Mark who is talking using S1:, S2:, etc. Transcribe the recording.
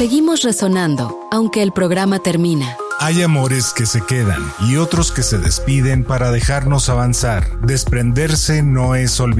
S1: Seguimos resonando, aunque el programa termina.
S2: Hay amores que se quedan y otros que se despiden para dejarnos avanzar. Desprenderse no es olvidar.